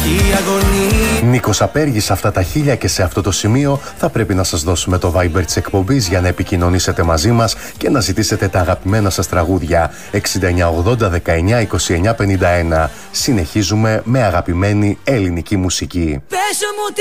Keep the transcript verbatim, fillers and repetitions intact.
Νίκος Απέργης, αυτά τα χίλια, και σε αυτό το σημείο θα πρέπει να σας δώσουμε το Viber της εκπομπής για να επικοινωνήσετε μαζί μας και να ζητήσετε τα αγαπημένα σας τραγούδια. εξήντα εννιά ογδόντα δεκαεννιά είκοσι εννιά πενήντα ένα. Συνεχίζουμε με αγαπημένη ελληνική μουσική.